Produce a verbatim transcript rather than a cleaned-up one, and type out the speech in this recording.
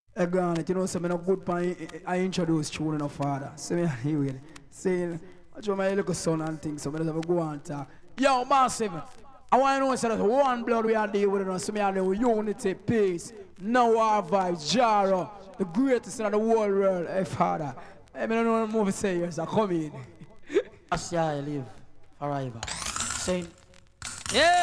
I gone it, you know, so me no good pan I introduce children of father. So me anyway. Saying I show my little son and things, so me just have to go and talk. Yo, massive. I want to know so that one blood we are dealing with us, so me and the unity, peace, no war vibes, Jaro, the greatest in the whole world, hey father. Hey, me don't know what movie say here, so come in. As I live forever. Saying, yeah.